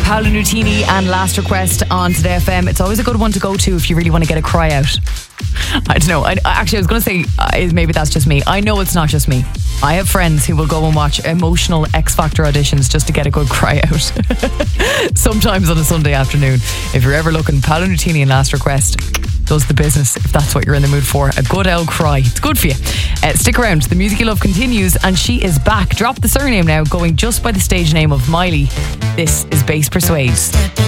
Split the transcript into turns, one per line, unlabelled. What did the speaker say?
Paolo Nutini and Last Request on Today FM. It's always a good one to go to if you really want to get a cry out. I don't know. Actually, I was going to say maybe that's just me. I know it's not just me. I have friends who will go and watch emotional X Factor auditions just to get a good cry out. Sometimes on a Sunday afternoon. If you're ever looking, Paolo Nutini and Last Request does the business if that's what you're in the mood for. A good old cry. It's good for you. Stick around. The Music You Love continues and she is back. Drop the surname now, going just by the stage name of Miley. This is Bass Persuade.